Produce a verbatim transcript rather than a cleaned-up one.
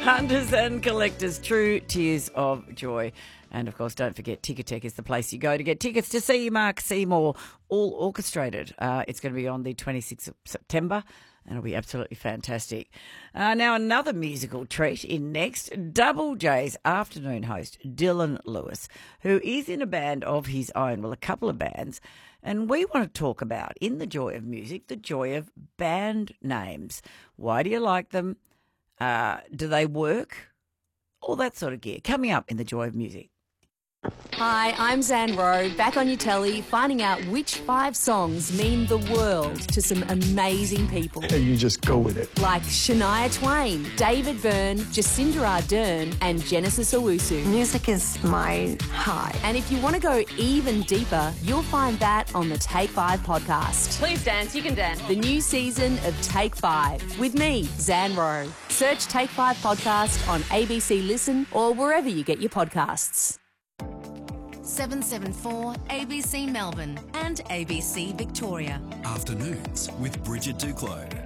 Hunters and collectors, true tears of joy. And, of course, don't forget Ticketek is the place you go to get tickets to see Mark Seymour, all orchestrated. Uh, it's going to be on the twenty-sixth of September, and it'll be absolutely fantastic. Uh, now, another musical treat in next, Double J's afternoon host, Dylan Lewis, who is in a band of his own, well, a couple of bands, and we want to talk about, in the joy of music, the joy of band names. Why do you like them? Uh, do they work? All that sort of gear. Coming up in the joy of music. Hi, I'm Zan Rowe, back on your telly, finding out which five songs mean the world to some amazing people. And you just go with it. Like Shania Twain, David Byrne, Jacinda Ardern, and Genesis Owusu. Music is my high. And if you want to go even deeper, you'll find that on the Take Five podcast. Please dance, you can dance. The new season of Take Five with me, Zan Rowe. Search Take Five podcast on A B C Listen or wherever you get your podcasts. seven seven four A B C Melbourne and A B C Victoria. Afternoons with Bridget Duclos.